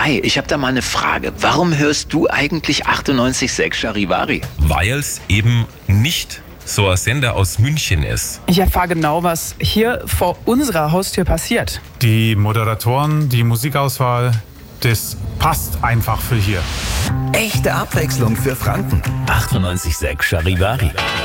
Hi, ich habe da mal eine Frage. Warum hörst du eigentlich 98.6 Charivari? Weil es eben nicht so ein Sender aus München ist. Ich erfahre genau, was hier vor unserer Haustür passiert. Die Moderatoren, die Musikauswahl, das passt einfach für hier. Echte Abwechslung für Franken. 98.6 Charivari.